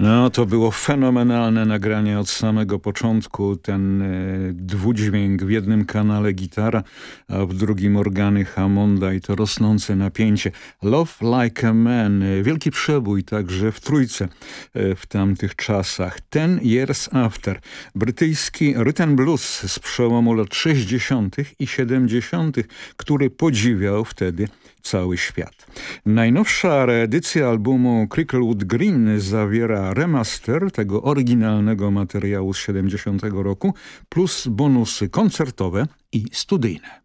No, to było fenomenalne nagranie od samego początku. Ten dwudźwięk, w jednym kanale gitara, a w drugim organy Hammonda i to rosnące napięcie. Love Like a Man, wielki przebój także w trójce w tamtych czasach. Ten Years After, brytyjski rhythm blues z przełomu lat 60. i 70., który podziwiał wtedy cały świat. Najnowsza reedycja albumu Cricklewood Green zawiera remaster tego oryginalnego materiału z 70 roku plus bonusy koncertowe i studyjne.